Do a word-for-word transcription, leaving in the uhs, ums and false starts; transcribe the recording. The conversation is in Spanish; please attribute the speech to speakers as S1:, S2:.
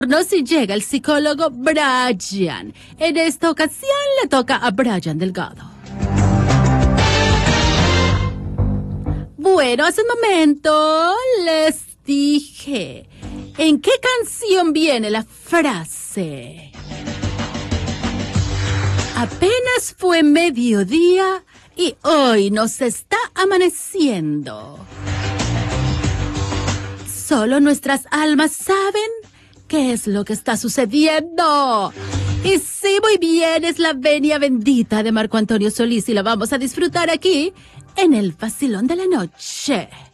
S1: No, si llega el psicólogo Brian. En esta ocasión le toca a Brian Delgado. Bueno, hace un momento les dije, ¿en qué canción viene la frase? Apenas fue mediodía y hoy nos está amaneciendo. Solo nuestras almas saben qué es lo que está sucediendo. Y sí, muy bien, es la venia bendita de Marco Antonio Solís y la vamos a disfrutar aquí en el vacilón de la noche.